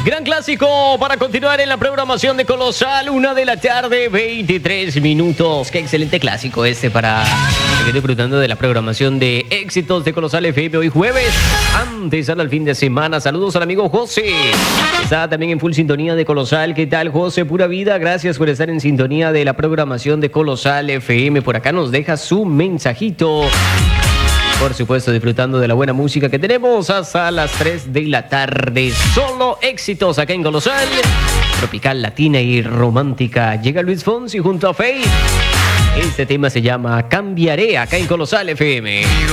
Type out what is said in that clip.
Gran clásico para continuar en la programación de Colosal, 1 de la tarde, 23 minutos. Qué excelente clásico para seguir disfrutando de la programación de éxitos de Colosal FM hoy jueves, antes al fin de semana. Saludos al amigo José, está también en full sintonía de Colosal. ¿Qué tal, José? Pura vida, gracias por estar en sintonía de la programación de Colosal FM. Por acá nos deja su mensajito. Por supuesto, disfrutando de la buena música que tenemos hasta las 3 de la tarde. Solo éxitos acá en Colosal. Tropical, latina y romántica. Llega Luis Fonsi junto a Faith. Este tema se llama Cambiaré acá en Colosal FM.